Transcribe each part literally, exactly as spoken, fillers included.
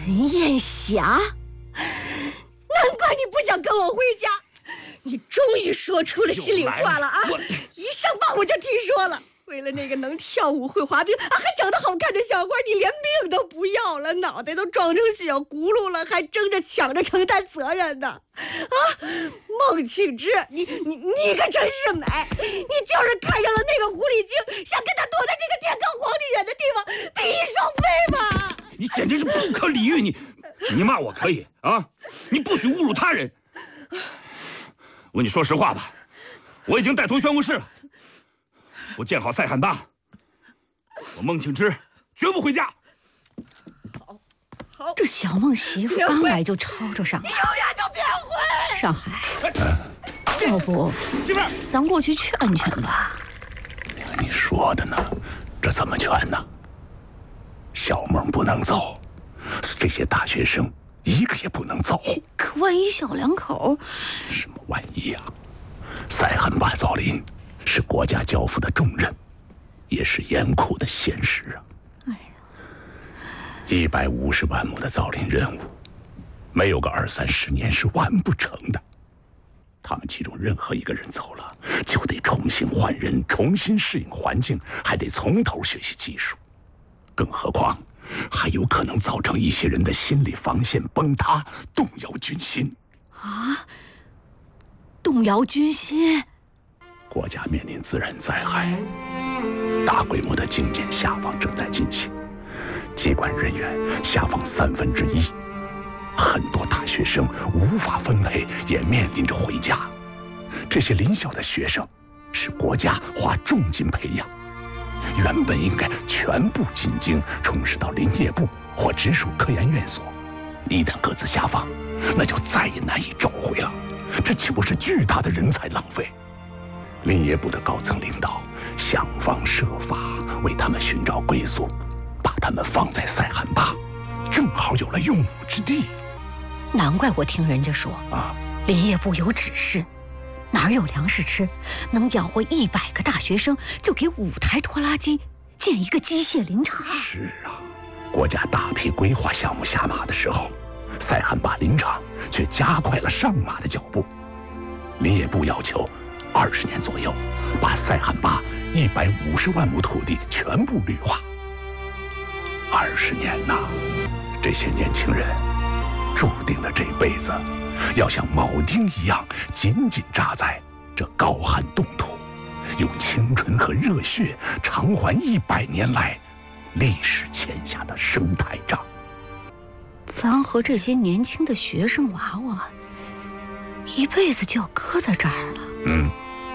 陈艳霞，难怪你不想跟我回家，你终于说出了心里话了啊！一上报我就听说了。为了那个能跳舞、会滑冰、啊、还长得好看的小花，你连命都不要了，脑袋都撞成小轱辘了，还争着抢着承担责任呢！啊，孟庆之，你你你可真是美！你就是看上了那个狐狸精，想跟他躲在这个天高皇帝远的地方第一双飞吧？ 你简直是不可理喻！你你骂我可以啊，你不许侮辱他人。我跟你说实话吧，我已经带同宣武室了。我见好赛罕巴，我孟庆之绝不回家。 好，好， 这小孟媳妇刚来就吵着上海， 你永远都别回。 上海，要不媳妇儿， 咱过去劝劝吧？ 你说的呢？这怎么劝呢？小孟不能走，这些大学生一个也不能走。 可万一小两口…… 什么万一啊？赛罕巴造林是国家交付的重任，也是严酷的现实啊！哎呀，一百五十万亩的造林任务，没有个二三十年是完不成的。他们其中任何一个人走了，就得重新换人，重新适应环境，还得从头学习技术。更何况，还有可能造成一些人的心理防线崩塌，动摇军心。 啊！动摇军心。 国家面临自然灾害，大规模的精简下放正在进行，机关人员下放三分之一，很多大学生无法分配，也面临着回家。这些临校的学生是国家花重金培养，原本应该全部进京，充实到林业部或直属科研院所，一旦各自下放，那就再也难以召回了。这岂不是巨大的人才浪费？林业部的高层领导想方设法为他们寻找归宿，把他们放在赛罕巴，正好有了用武之地。 难怪我听人家说啊， 林业部有指示，哪儿有粮食吃，能养活一百个大学生，就给五台拖拉机建一个机械林场。 是啊，国家大批规划项目下马的时候，赛罕巴林场却加快了上马的脚步。林业部要求二十年左右，把赛罕巴一百五十万亩土地全部绿化。二十年呐，这些年轻人注定了这辈子要像铆钉一样紧紧扎在这高寒冻土，用青春和热血偿还一百年来历史欠下的生态账。 咱和这些年轻的学生娃娃一辈子就要搁在这儿了。 嗯，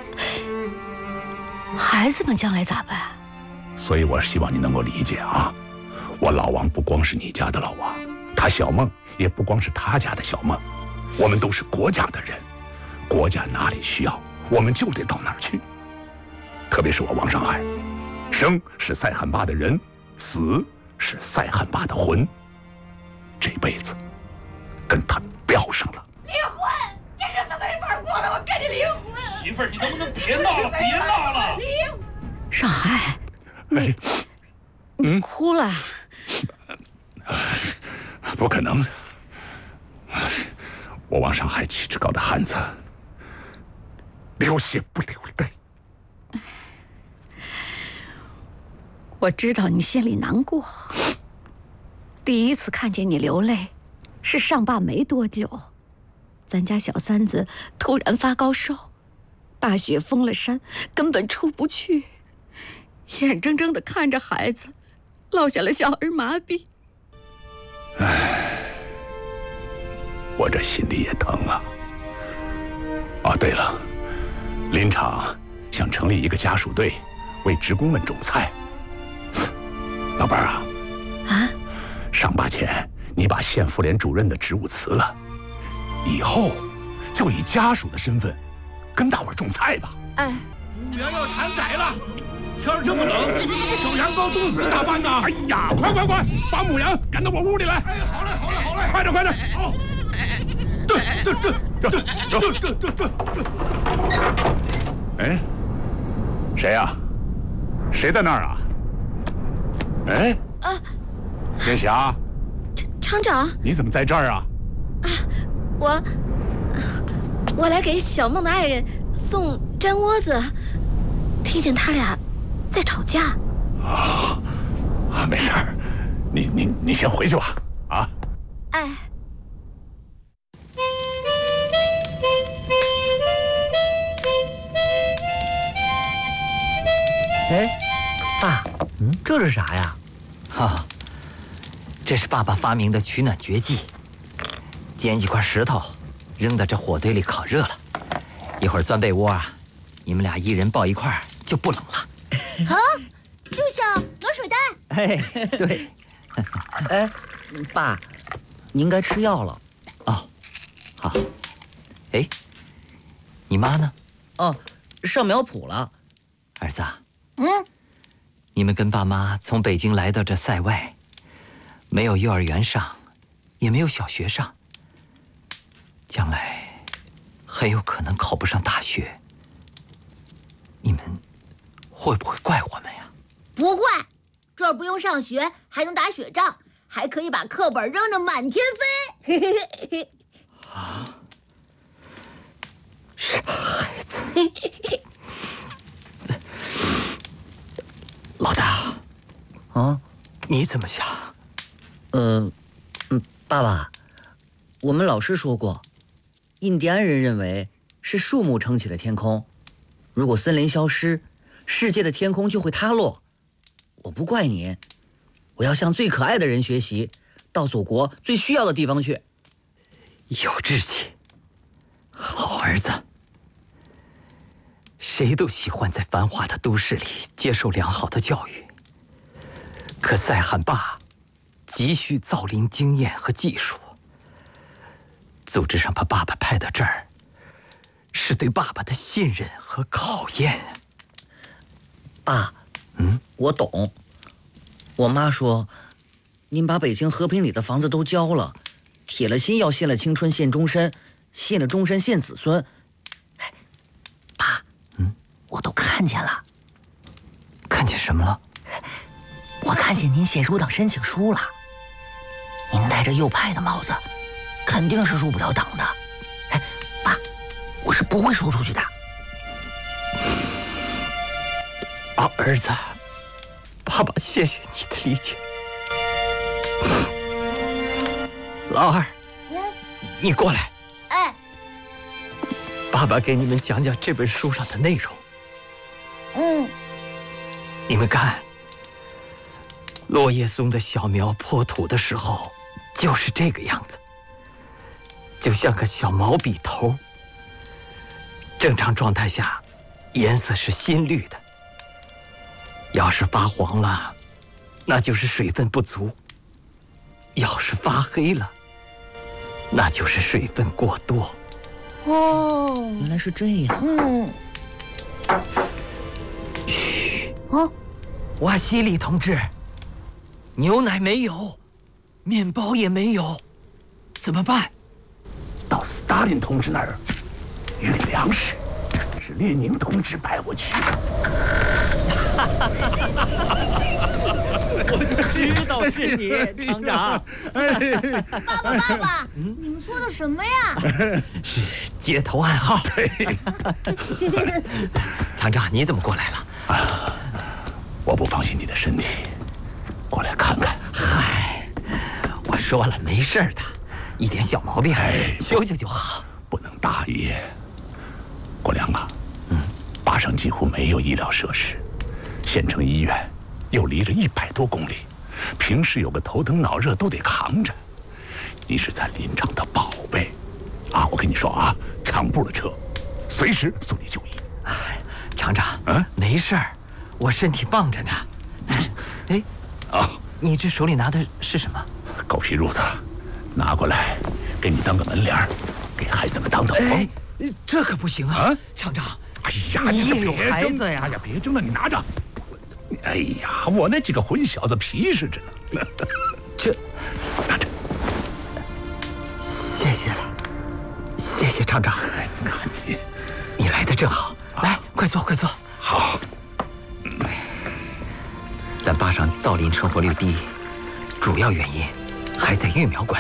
孩子们将来咋办？ 所以我希望你能够理解啊，我老王不光是你家的老王，他小孟也不光是他家的小孟，我们都是国家的人，国家哪里需要，我们就得到哪儿去。特别是我王上海，生是赛罕巴的人，死是赛罕巴的魂，这辈子跟他标上了。 离婚，这日子没法过了，我跟你离婚。 媳妇儿，你能不能别闹了，别闹了！ 离婚。 上海，你你哭了？ 不可能，我王上海气质高的汉子，流血不流泪。 我知道你心里难过。第一次看见你流泪，是上坝没多久，咱家小三子突然发高烧，大雪封了山，根本出不去，眼睁睁地看着孩子落下了小儿麻痹。 唉，我这心里也疼啊。哦，对了，林场想成立一个家属队，为职工们种菜。老伴儿啊， 啊， 上坝前你把县妇联主任的职务辞了，以后就以家属的身份跟大伙儿种菜吧。 哎， 牧羊要产崽了，天儿这么冷，小羊羔冻死咋办呢？ 哎呀，快快快，把母羊赶到我屋里来！ 哎，好嘞，好嘞，好嘞， 快点，快点！ 好。 对对对对对对对对。 哎，谁呀？谁在那儿啊？哎，啊，连霞， 查厂长， 你怎么在这儿啊？ 啊，我我来给小梦的爱人送粘窝子，听见他俩在吵架。 啊啊，没事儿，你你你先回去吧。啊， 哎。 哎，爸，嗯，这是啥呀？ 哈，这是爸爸发明的取暖绝技。捡几块石头，扔到这火堆里烤热了，一会儿钻被窝啊，你们俩一人抱一块就不冷了。 啊，就像暖水袋。 哎，对。 哎，爸，你应该吃药了。 哦，好。哎，你妈呢？ 哦，上苗圃了。 儿子啊。 嗯， 你们跟爸妈从北京来到这塞外，没有幼儿园上，也没有小学上，将来很有可能考不上大学。你们会不会怪我们呀？ 不怪，这儿不用上学，还能打雪仗，还可以把课本扔得满天飞。 啊，傻孩子。老大， 啊， 你怎么想？ 呃，嗯，爸爸，我们老师说过，印第安人认为是树木撑起了天空，如果森林消失，世界的天空就会塌落。我不怪你，我要向最可爱的人学习，到祖国最需要的地方去。 有志气，好儿子。谁都喜欢在繁华的都市里接受良好的教育，可塞罕坝急需造林经验和技术。组织上把爸爸派到这儿，是对爸爸的信任和考验。 爸，嗯，我懂。我妈说，您把北京和平里的房子都交了，铁了心要献了青春献终身，献了终身献子孙。爸，嗯，我都看见了。 看见什么了？ 我看见您写入党申请书了。您戴着右派的帽子，肯定是入不了党的。哎，爸，我是不会说出去的。 啊，儿子，爸爸谢谢你的理解。老二，嗯，你过来。 哎， 爸爸给你们讲讲这本书上的内容。 嗯， 你们看，落叶松的小苗破土的时候，就是这个样子，就像个小毛笔头。正常状态下，颜色是新绿的。要是发黄了，那就是水分不足；要是发黑了，那就是水分过多。 哦，原来是这样。 嗯。 嘘。 哦， 瓦西里同志，牛奶没有，面包也没有，怎么办？ 到斯大林同志那儿运粮食，是列宁同志派我去的。 我就知道是你，厂长。 爸爸，爸爸，你们说的什么呀？ 是街头暗号。厂长，你怎么过来了？ 啊，我不放心你的身体，过来看看。 嗨，我说了没事的，一点小毛病，哎，修修就好。 不能大意。国良啊，嗯，坝上几乎没有医疗设施。县城医院又离着一百多公里，平时有个头疼脑热都得扛着。你是咱林场的宝贝，啊！我跟你说啊，厂部的车随时送你就医。 哎，厂长，嗯，没事儿，我身体棒着呢。哎，啊，你这手里拿的是什么？ 狗皮褥子，拿过来，给你当个门帘，给孩子们挡挡风。 哎，这可不行啊，啊厂长。 哎呀， 你也有孩子呀！ 哎呀，别争了，你拿着。哎呀，我那几个混小子皮实着呢。 这， 拿着。 谢谢了，谢谢厂长。 你看你， 你来的正好，啊、来，快坐，快坐。 好。 咱坝上造林成活率低，主要原因还在育苗馆。